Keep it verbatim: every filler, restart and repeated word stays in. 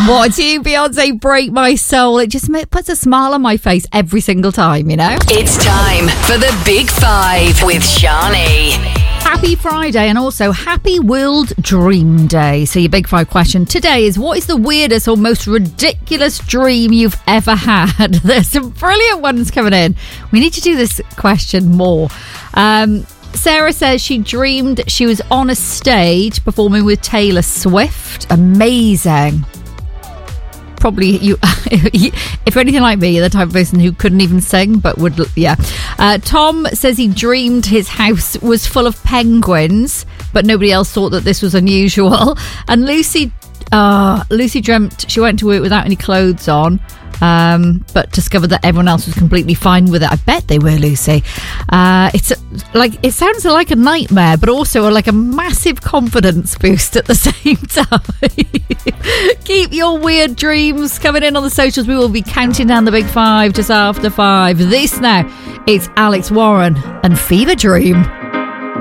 Watching Beyonce break my soul, it just puts a smile on my face every single time, you know? It's time for the Big Five with Shani. Happy Friday and also happy World Dream Day. So your Big Five question today is, what is the weirdest or most ridiculous dream you've ever had? There's some brilliant ones coming in. We need to do this question more. Um, Sarah says she dreamed she was on a stage performing with Taylor Swift. Amazing. Probably you, if you're anything like me, you're the type of person who couldn't even sing, but would, yeah. Uh, Tom says he dreamed his house was full of penguins, but nobody else thought that this was unusual. And Lucy, uh, Lucy dreamt she went to work without any clothes on, um, but discovered that everyone else was completely fine with it. I bet they were, Lucy. Uh, it's like, it sounds like a nightmare, but also like a massive confidence boost at the same time. Keep your weird dreams coming in on the socials. We will be counting down the Big Five just after five. This now, it's Alex Warren and Fever Dream.